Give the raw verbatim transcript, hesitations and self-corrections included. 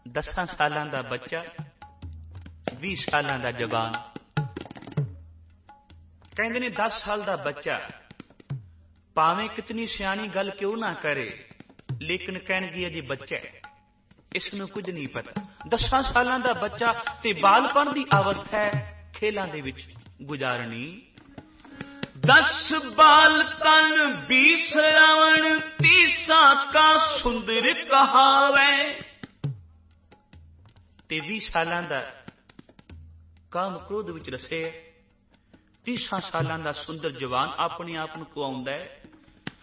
दसां सालां दा बच्चा, बीस सालां दा जवान। कहंदे ने दस साल दा बच्चा भावें कितनी सियाणी गल क्यों ना करे, लेकिन कहणगे अजे बच्चा है, इसनूं कुछ नहीं पता। दसां सालां दा बच्चा ते बालपन दी अवस्था है खेलां दे विच गुजारनी। दस बाल तन बीस रावण, तीसा का सुंदर कहावै। ते बीस सालां दा काम क्रोध विच रसे, तीसा सालां दा सुंदर जवान अपने आप को आउंदा है